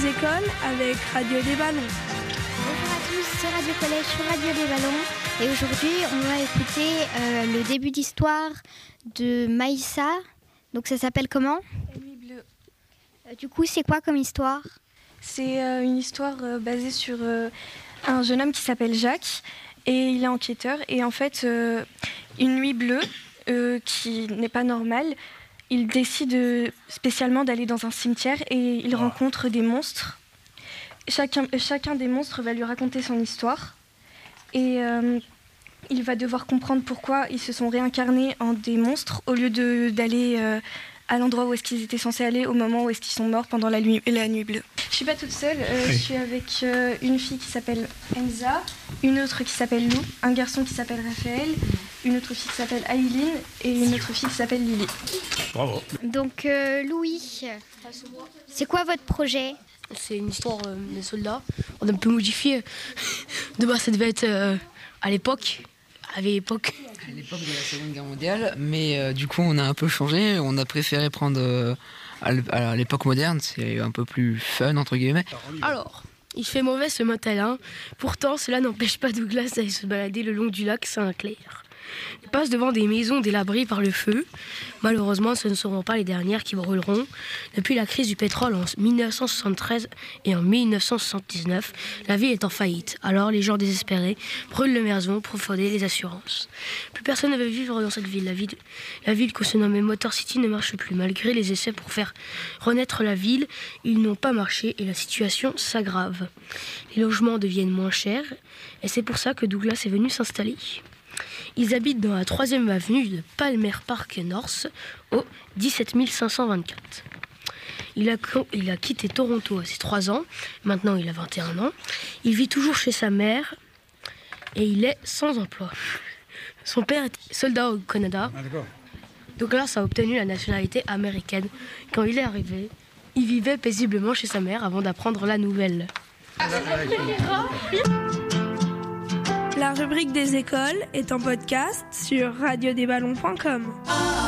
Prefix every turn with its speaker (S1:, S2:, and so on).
S1: écoles avec Radio des Ballons.
S2: Bonjour à tous, c'est Radio Collège sur Radio des Ballons. Et aujourd'hui, on va écouter le début d'histoire de Maïssa. Donc ça s'appelle comment ?
S3: La nuit bleue.
S2: Du coup, c'est quoi comme histoire ?
S3: C'est une histoire basée sur un jeune homme qui s'appelle Jacques et il est enquêteur. Et en fait, une nuit bleue qui n'est pas normale, il décide spécialement d'aller dans un cimetière et il rencontre des monstres. Chacun des monstres va lui raconter son histoire et il va devoir comprendre pourquoi ils se sont réincarnés en des monstres au lieu d'aller à l'endroit où est-ce qu'ils étaient censés aller au moment où est-ce qu'ils sont morts pendant la nuit bleue. Je suis pas toute seule, je suis avec une fille qui s'appelle Enza, une autre qui s'appelle Lou, un garçon qui s'appelle Raphaël, une autre fille qui s'appelle Aileen et une autre fille qui s'appelle Lily.
S4: Bravo.
S2: Donc Louis, c'est quoi votre projet ?
S5: C'est une histoire des soldats. On a un peu modifié. De base, ça devait être à l'époque de
S6: la Seconde Guerre mondiale, mais du coup on a un peu changé, on a préféré prendre à l'époque moderne, c'est un peu plus fun entre guillemets.
S5: Alors, il fait mauvais ce matin, pourtant cela n'empêche pas Douglas d'aller se balader le long du lac Saint-Clair. Il passe devant des maisons délabrées par le feu. Malheureusement, ce ne seront pas les dernières qui brûleront. Depuis la crise du pétrole en 1973 et en 1979, la ville est en faillite. Alors les gens désespérés brûlent le maison pour frauder les assurances. Plus personne ne veut vivre dans cette ville. La ville qu'on se nommait Motor City ne marche plus. Malgré les essais pour faire renaître la ville, ils n'ont pas marché et la situation s'aggrave. Les logements deviennent moins chers et c'est pour ça que Douglas est venu s'installer. Ils habitent dans la 3e avenue de Palmer Park North au 17 524. Il a quitté Toronto à ses 3 ans, maintenant il a 21 ans. Il vit toujours chez sa mère et il est sans emploi. Son père est soldat au Canada. Douglas a obtenu la nationalité américaine. Quand il est arrivé, il vivait paisiblement chez sa mère avant d'apprendre la nouvelle.
S1: La rubrique des écoles est en podcast sur radiodesballons.com.